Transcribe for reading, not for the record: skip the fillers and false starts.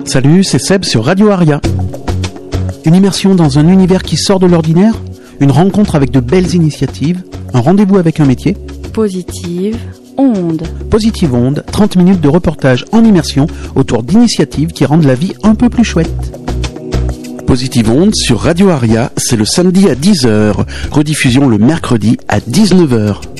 Salut, c'est Seb sur Radio Aria. Une immersion dans un univers qui sort de l'ordinaire, une rencontre avec de belles initiatives, un rendez-vous avec un métier. Positive Onde. Positive Onde, 30 minutes de reportage en immersion autour d'initiatives qui rendent la vie un peu plus chouette. Positive Onde sur Radio Aria, c'est le samedi à 10h, rediffusion le mercredi à 19h.